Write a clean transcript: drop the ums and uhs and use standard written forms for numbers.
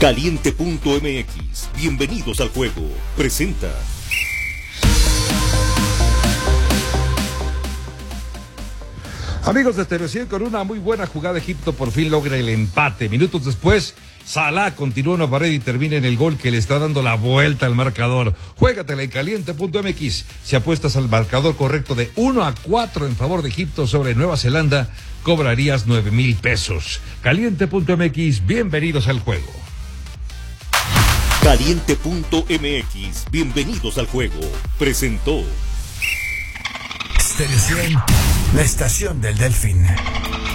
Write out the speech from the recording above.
Caliente.mx, bienvenidos al juego. Presenta. Amigos de Stereo 100, con una muy buena jugada, Egipto por fin logra el empate. Minutos después, Salah continúa una pared y termina en el gol que le está dando la vuelta al marcador. Juégatela en Caliente.mx. Si apuestas al marcador correcto de 1-4 en favor de Egipto sobre Nueva Zelanda, cobrarías 9,000 pesos. Caliente.mx, bienvenidos al juego. Caliente.mx, bienvenidos al juego. Presentó. Stereo 100, la estación del Delfín.